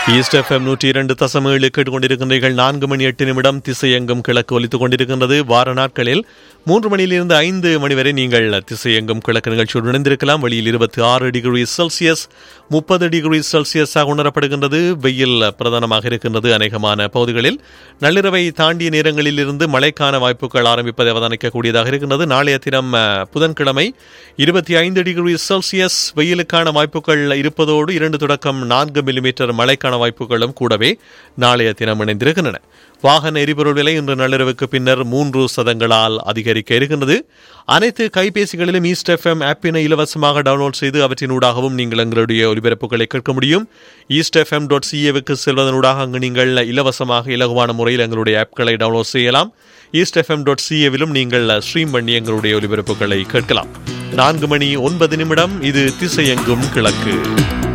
East FM 102.7 கேட்டுக்கொண்டிருக்கின்றீர்கள். 4 மணி 8 நிமிடம் திசையெங்கும் கிழக்கு ஒலித்துக் கொண்டிருக்கின்றது. வார நாட்களில் 3 மணியிலிருந்து 5 மணி வரை நீங்கள் திசையெங்கும் கிழக்கு நிகழ்ச்சியோடு இணைந்திருக்கலாம். வெளியில் 26 டிகிரி செல்சியஸ் 30 டிகிரி செல்சியஸாக உணரப்படுகின்றது. வெயில் பிரதானமாக இருக்கின்றது அநேகமான பகுதிகளில். நள்ளிரவை தாண்டிய நேரங்களில் இருந்து மழைக்கான வாய்ப்புகள் ஆரம்பிப்பதை அவதானிக்கக்கூடியதாக இருக்கின்றது. நாளைய தினம் புதன்கிழமை 25 டிகிரி செல்சியஸ் வெயிலுக்கான வாய்ப்புகள் இருப்பதோடு 2 தொடக்கம் 4 மில்லிமீட்டர் மழைக்கான வாய்ப்புகளும் கூடவே நாளைய தினம் இணைந்திருக்கின்றன. வாகன எரிபொருள் விலை இன்று நள்ளிரவுக்கு பின்னர் 3% அதிகரிக்க இருக்கின்றது. அனைத்து கைபேசிகளிலும் ஈஸ்ட் எஃப்எம் ஆப்பினை இலவசமாக டவுன்லோட் செய்து அவற்றினூடாகவும் நீங்கள் எங்களுடைய ஒலிபரப்புகளை கேட்க முடியும். eastfm.ca செல்வதனூடாக அங்கு நீங்கள் இலவசமாக இலகுவான முறையில் எங்களுடைய ஆப்களை டவுன்லோட் செய்யலாம். eastfm.ca நீங்கள் ஸ்ட்ரீம் பண்ணி எங்களுடைய ஒலிபரப்புகளை கேட்கலாம். 4 மணி 9 நிமிடம். இது திசையெங்கும் கிழக்கு.